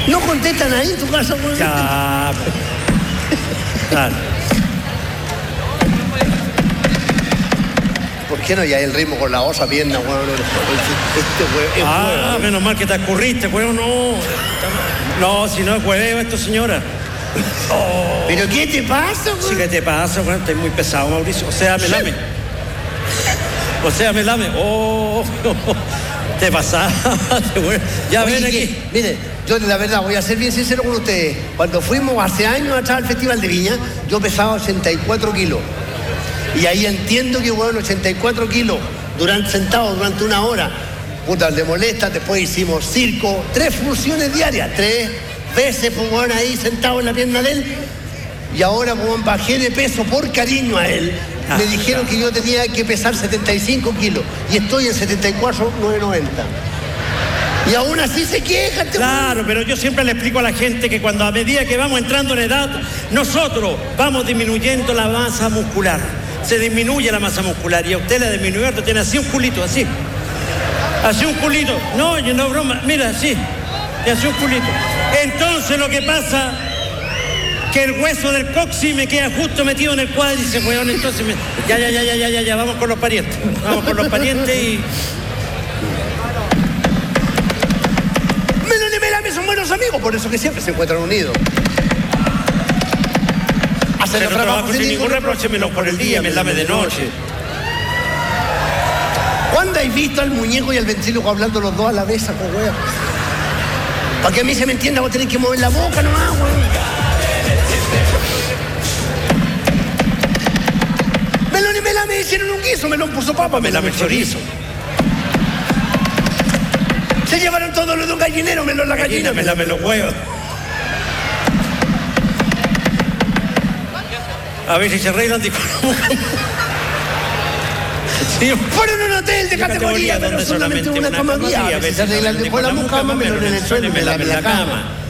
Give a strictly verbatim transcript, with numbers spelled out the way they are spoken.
No contestan ahí en tu casa, güey. Ya. Claro. ¿Por qué no ya el ritmo con la osa pierna, güey? Este güey es Ah, güey. menos mal que te escurriste, güey, no. No, si no es hueveo esto, señora. Oh. ¿Pero qué te pasa, güey? Sí, ¿qué te pasa, güey? Estás muy pesado, Mauricio. O sea, me lame. O sea, me lame. Oh, te pasaste, güey. Ya Oye, ven que, aquí. mire, yo la verdad voy a ser bien sincero con ustedes. Cuando fuimos hace años atrás al Festival de Viña, yo pesaba ochenta y cuatro kilos. Y ahí entiendo que, bueno, ochenta y cuatro kilos durante, sentado durante una hora, puta, le molesta. Después hicimos circo, tres funciones diarias, tres veces, pues, bueno, ahí sentado en la pierna de él. Y ahora, pues, bajé de peso por cariño a él. Ah, Me dijeron claro. que yo tenía que pesar setenta y cinco kilos y estoy en setenta y cuatro, novecientos noventa. Y aún así se queja. Este Claro, pero yo siempre le explico a la gente que cuando a medida que vamos entrando en edad, nosotros vamos disminuyendo la masa muscular. Se disminuye la masa muscular y a usted le disminuye, usted tiene así un culito, así. Así un culito. No, yo no broma, mira, así. Y así un culito. Entonces lo que pasa que el hueso del coxis me queda justo metido en el cuádriceps, weón, entonces me... ya, ya, ya, ya, ya, ya, ya, vamos con los parientes. Vamos con los parientes y... Melón y Melame son buenos amigos, por eso que siempre se encuentran unidos. Hacen Pero los trabajos trabajo sin ningún reproche, menos por el día, me lame de noche. ¿Cuándo habéis visto al muñeco y al ventríloco hablando los dos a la vez, saco wea? Para que a mí se me entienda, vos tenés que mover la boca nomás, weón. Melón y Melame hicieron un guiso, Melón puso papa, Me lame Melame el chorizo. Se llevaron todo lo de un gallinero, Melón la gallina, Me lame los huevos. A ver si se arreglan. Digo, sí, fueron un hotel de categoría, pero donde solamente una cama había. A ver si se arreglan después la mucama, Melón en el suelo y Melame en la cama.